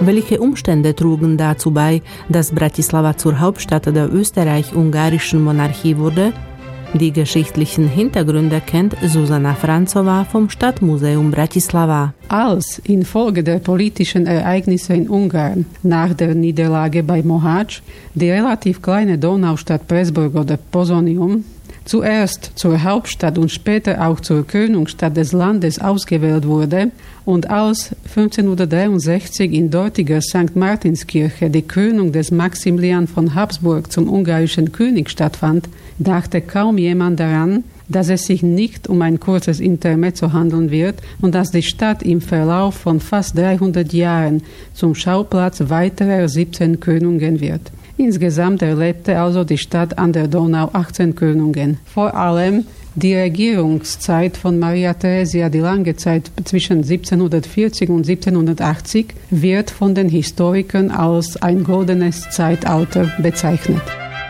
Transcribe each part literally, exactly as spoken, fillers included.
Welche Umstände trugen dazu bei, dass Bratislava zur Hauptstadt der österreich-ungarischen Monarchie wurde? Die geschichtlichen Hintergründe kennt Zuzana Franzová vom Stadtmuseum Bratislava. Als infolge der politischen Ereignisse in Ungarn nach der Niederlage bei Mohács die relativ kleine Donaustadt Pressburg oder Posonium zuerst zur Hauptstadt und später auch zur Königstadt des Landes ausgewählt wurde und als fünfzehnhundertdreiundsechzig in dortiger Sankt Martinskirche die Krönung des Maximilian von Habsburg zum ungarischen König stattfand, dachte kaum jemand daran, dass es sich nicht um ein kurzes Intermezzo handeln wird und dass die Stadt im Verlauf von fast dreihundert Jahren zum Schauplatz weiterer siebzehn Krönungen wird. Insgesamt erlebte also die Stadt an der Donau achtzehn Krönungen. Vor allem die Regierungszeit von Maria Theresia, die lange Zeit zwischen siebzehnhundertvierzig und siebzehnhundertachtzig, wird von den Historikern als ein goldenes Zeitalter bezeichnet.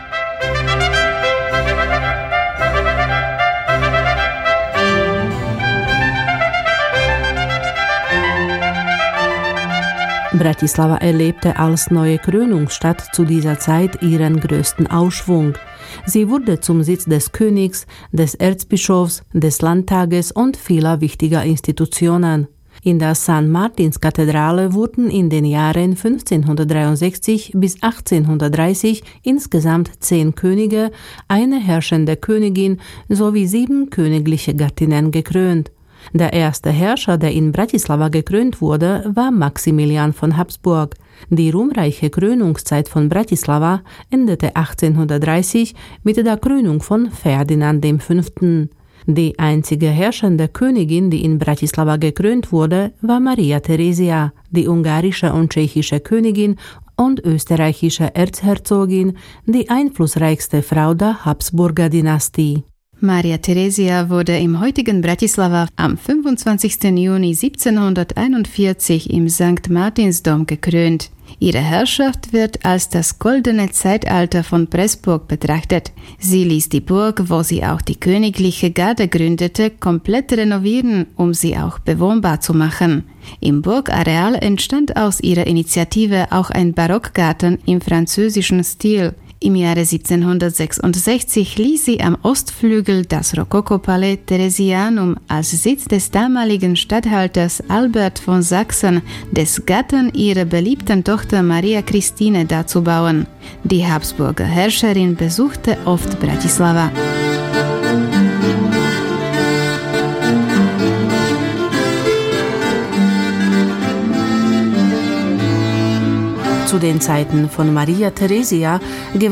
Bratislava erlebte als neue Krönungsstadt zu dieser Zeit ihren größten Aufschwung. Sie wurde zum Sitz des Königs, des Erzbischofs, des Landtages und vieler wichtiger Institutionen. In der Sankt Martinskathedrale wurden in den Jahren fünfzehnhundertdreiundsechzig bis achtzehnhundertdreißig insgesamt zehn Könige, eine herrschende Königin sowie sieben königliche Gattinnen gekrönt. Der erste Herrscher, der in Bratislava gekrönt wurde, war Maximilian von Habsburg. Die ruhmreiche Krönungszeit von Bratislava endete achtzehnhundertdreißig mit der Krönung von Ferdinand der Fünfte. Die einzige herrschende Königin, die in Bratislava gekrönt wurde, war Maria Theresia, die ungarische und tschechische Königin und österreichische Erzherzogin, die einflussreichste Frau der Habsburger Dynastie. Maria Theresia wurde im heutigen Bratislava am fünfundzwanzigsten Juni siebzehnhunderteinundvierzig im Sankt Martinsdom gekrönt. Ihre Herrschaft wird als das goldene Zeitalter von Pressburg betrachtet. Sie ließ die Burg, wo sie auch die königliche Garde gründete, komplett renovieren, um sie auch bewohnbar zu machen. Im Burgareal entstand aus ihrer Initiative auch ein Barockgarten im französischen Stil. Im Jahre siebzehnhundertsechsundsechzig ließ sie am Ostflügel das Rokokopalais Theresianum als Sitz des damaligen Statthalters Albert von Sachsen, des Gatten ihrer beliebten Tochter Maria Christine, dazu bauen. Die Habsburger Herrscherin besuchte oft Bratislava. Zu den Zeiten von Maria Theresia